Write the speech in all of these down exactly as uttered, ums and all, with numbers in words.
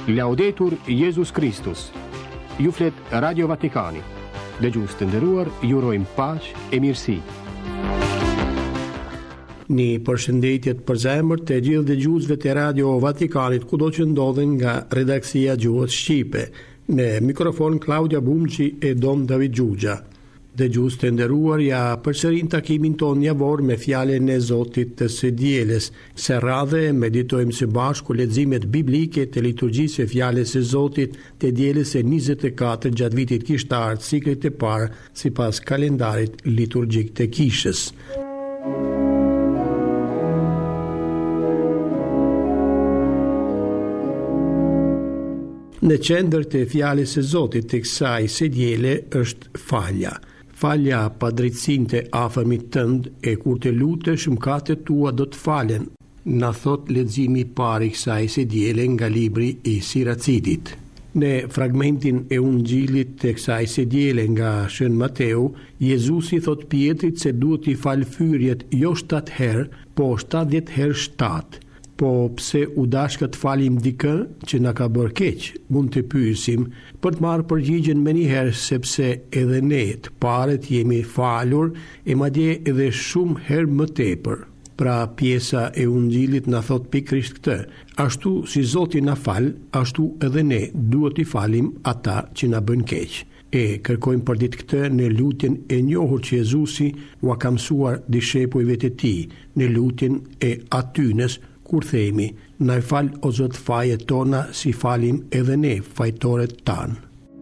Laudetur Jesus Christus. Ju flet Radio Vatikani. Dëgjues të nderuar, ju urojmë paqë e mirësi. Një përshëndetje të përzemërt të gjithë dëgjuesve të Radio Vatikanit kudo që ndodhen nga redaksia Gjuhës Shqipe. Në mikrofon Claudia Bumçi e Don David Xhuxha. Dëgjues të nderuar, ja përsërin takimin ton javor me fjalën e Zotit të së dielës. Së radhe meditojmë së bashku leximet biblike të liturgjisë së fjalës së Zotit të dielës së njëzet e katërt gjatë vitit kishtar, ciklit të parë sipas kalendarit liturgjik të kishës. Në qendër të fjalës së Zotit të kësaj së diele është falja. Falja pa drejtësinë të afërmit tënd, e kur të lutesh mëkatet tua do të falen, na thot leximi i parë i kësaj së diele nga libri i Siracidit. Në fragmentin e Ungjillit të kësaj së diele nga Shën Mateu, Jezusi thot Pietrit se duhet i fal fyrjet jo shtatë herë, po shtatëdhjetë herë shtatë. Po pse u dashka të falim dikë që na ka bërë keq, mund të pyesim për të marrë përgjigjen më njëherë, sepse edhe ne të parët jemi falur e madje edhe shumë herë më tepër. Pra pjesa e Ungjillit na thot pikërisht këtë: ashtu si Zoti na fal, ashtu edhe ne duhet i falim ata që na bën keq. E kërkojmë për ditë këtë në lutjen e njohur që Jezusi ua ka mësuar dishepujve të tij, në lutjen e atynës, kur themi, na i fal o Zot fajet tona si falim edhe ne fajtoret tanë.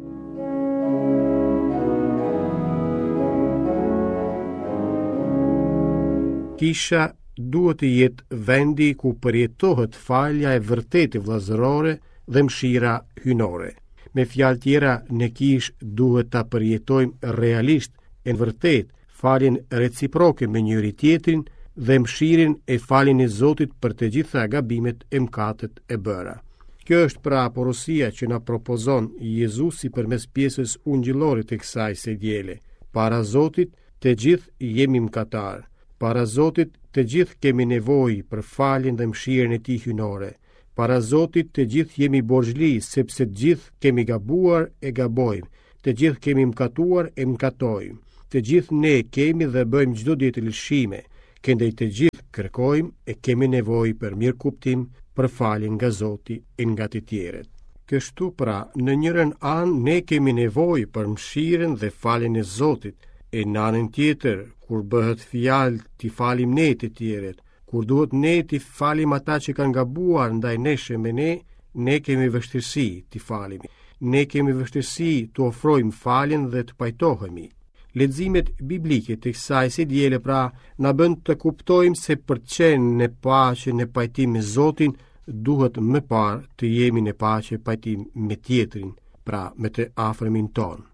Kisha duhet të jetë vendi ku përjetohet falja e vërtetë vëllazërore dhe mëshira hynore. Me fjalë tjera, në kish duhet ta përjetojmë realisht e vërtet faljen reciproke me njëri tjetrin dhe mëshirin e faljen e Zotit për të gjitha gabimet e mëkatet e bëra. Kjo është pra porosia që na propozon Jezusi përmes pjesës ungjillore të kësaj së diele. Para Zotit të gjithë jemi mëkatar. Para Zotit të gjithë kemi nevojë për faljen dhe mëshirën e tij hynore. Para Zotit të gjithë jemi borxhli, sepse të gjithë kemi gabuar e gabojmë. Të gjithë kemi mëkatuar e mëkatojmë. Të gjithë ne kemi dhe bëjmë çdo ditë lëshime. Këndej të gjithë kërkojmë e kemi nevojë për mirë kuptim, për faljen nga Zoti e nga të tjerët. Kështu pra, në njërën anë ne kemi nevojë për mëshirën dhe faljen e Zotit, e në anën tjetër, kur bëhet fjalë t'i falim ne të tjerët, kur duhet ne t'i falim ata që kanë gabuar ndaj nesh me ne, ne kemi vështirësi t'i falim. Ne kemi vështirësi të ofrojmë faljen dhe të pajtohemi. Leximet biblike të kësaj së diele pra na bën të kuptojmë se për të qenë në paqe në pajtim me Zotin, duhet më parë të jemi në paqe pajtim me tjetrin, pra me të afërmin ton.